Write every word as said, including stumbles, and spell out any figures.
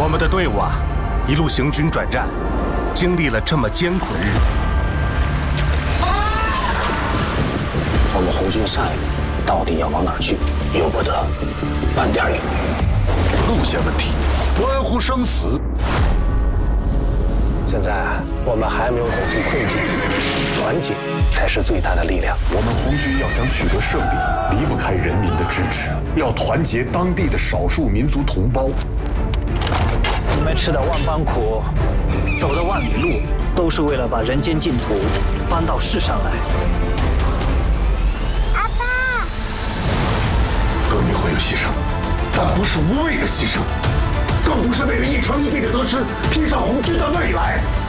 我们的队伍啊，一路行军转战，经历了这么艰苦的日子。 我们红军下一步到底要往哪儿去？由不得半点犹豫。 路线问题，关乎生死。 现在我们还没有走出困境，团结才是最大的力量。 我们红军要想取得胜利，离不开人民的支持，要团结当地的少数民族同胞。 你们吃的万般苦，走的万里路，都是为了把人间净土搬到世上来。 阿爸， 革命会有牺牲，但不是无谓的牺牲。更不是为了一城一地的得失，拼上红军的未来。